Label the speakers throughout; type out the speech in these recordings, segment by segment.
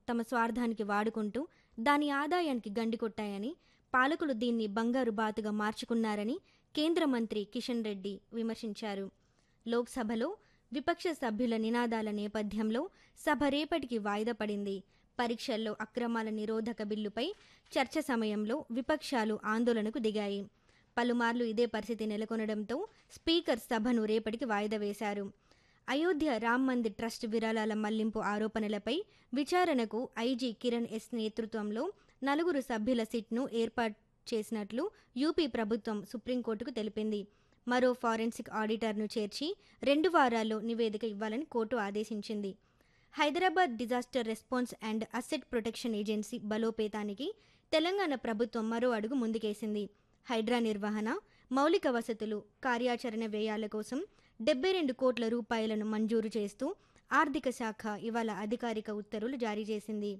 Speaker 1: తమ స్వార్థానికి వాడుకుంటూ దాని ఆదాయానికి గండికొట్టాయని, పాలకులు దీన్ని బంగారు బాతుగా మార్చుకున్నారని కేంద్ర మంత్రి కిషన్ రెడ్డి విమర్శించారు. లోక్సభలో విపక్ష సభ్యుల నినాదాల నేపథ్యంలో సభ రేపటికి వాయిదా పడింది. పరీక్షల్లో అక్రమాల నిరోధక బిల్లుపై చర్చ సమయంలో విపక్షాలు ఆందోళనకు దిగాయి. పలుమార్లు ఇదే పరిస్థితి నెలకొనడంతో స్పీకర్ సభను రేపటికి వాయిదా వేశారు. అయోధ్య రామ్ మందిర్ ట్రస్ట్ విరాళాల మళ్లింపు ఆరోపణలపై విచారణకు ఐజీ కిరణ్ ఎస్ నేతృత్వంలో 4 సభ్యుల సిట్ను ఏర్పాటు చేసినట్లు యూపీ ప్రభుత్వం సుప్రీంకోర్టుకు తెలిపింది. మరో ఫారెన్సిక్ ఆడిటర్ను చేర్చి 2 వారాల్లో నివేదిక ఇవ్వాలని కోర్టు ఆదేశించింది. Hyderabad disaster response and asset protection agency బలోపేతానికి తెలంగాణ ప్రభుత్వం మరో అడుగు ముందుకేసింది. హైడ్రా నిర్వహణ, మౌలిక వసతులు, కార్యాచరణ వ్యయాల కోసం 72 కోట్ల రూపాయలను మంజూరు చేస్తూ ఆర్థిక శాఖ ఇవాళ అధికారిక ఉత్తర్వులు జారీ చేసింది.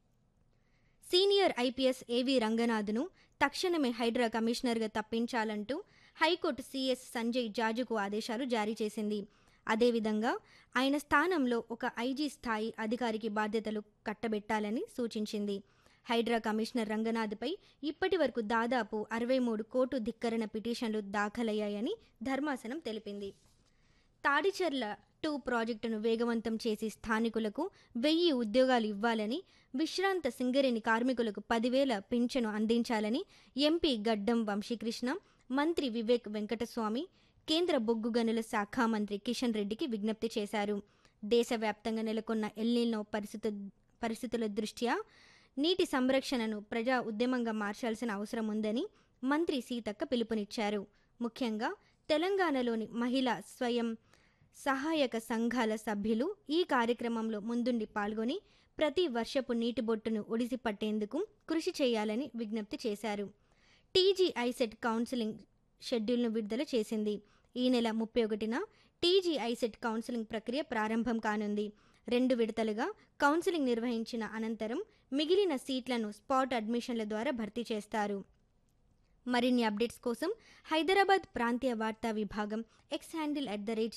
Speaker 1: సీనియర్ ఐపీఎస్ ఏవీ రంగనాథ్ను తక్షణమే హైడ్రా కమిషనర్గా తప్పించాలంటూ హైకోర్టు సీఎస్ సంజయ్ జాజుకు ఆదేశాలు జారీ చేసింది. అదేవిధంగా ఆయన స్థానంలో ఒక ఐజీ స్థాయి అధికారికి బాధ్యతలు కట్టబెట్టాలని సూచించింది. హైడ్రా కమిషనర్ రంగనాథ్పై ఇప్పటి వరకు దాదాపు 63 కోర్టు ధిక్కరణ పిటిషన్లు దాఖలయ్యాయని ధర్మాసనం తెలిపింది. తాడిచెర్ల 2 ప్రాజెక్టును వేగవంతం చేసి స్థానికులకు 1000 ఉద్యోగాలు ఇవ్వాలని, విశ్రాంత సింగరేణి కార్మికులకు 10,000 పింఛను అందించాలని ఎంపీ గడ్డం వంశీకృష్ణ, మంత్రి వివేక్ వెంకటస్వామి, కేంద్ర బొగ్గు గనుల శాఖ మంత్రి కిషన్ రెడ్డికి విజ్ఞప్తి చేశారు. దేశవ్యాప్తంగా నెలకొన్న ఎల్నినో పరిస్థితుల దృష్ట్యా నీటి సంరక్షణను ప్రజా ఉద్యమంగా మార్చాల్సిన అవసరం ఉందని మంత్రి సీతక్క పిలుపునిచ్చారు. ముఖ్యంగా తెలంగాణలోని మహిళా స్వయం సహాయక సంఘాల సభ్యులు ఈ కార్యక్రమంలో ముందుండి పాల్గొని ప్రతి వర్షపు నీటి బొట్టును ఒడిసి పట్టేందుకు కృషి చేయాలని విజ్ఞప్తి చేశారు. టీజీ ఐసెట్ కౌన్సిలింగ్ షెడ్యూల్ను విడుదల చేసింది. ఈ నెల 31న టీజీ ఐసెట్ కౌన్సిలింగ్ ప్రక్రియ ప్రారంభం కానుంది. 2 విడతలుగా కౌన్సిలింగ్ నిర్వహించిన అనంతరం మిగిలిన సీట్లను స్పాట్ అడ్మిషన్ల ద్వారా భర్తీ చేస్తారు. మరిన్ని అప్డేట్స్ కోసం హైదరాబాద్ ప్రాంతీయ వార్తా విభాగం ఎక్స్ హ్యాండిల్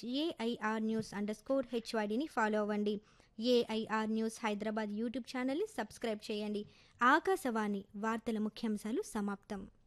Speaker 1: @AIR_News_HYDని ఫాలో అవ్వండి. ఏఐఆర్ న్యూస్ హైదరాబాద్ యూట్యూబ్ ఛానల్ని సబ్స్క్రైబ్ చేయండి. ఆకాశవాణి వార్తల ముఖ్యాంశాలు సమాప్తం.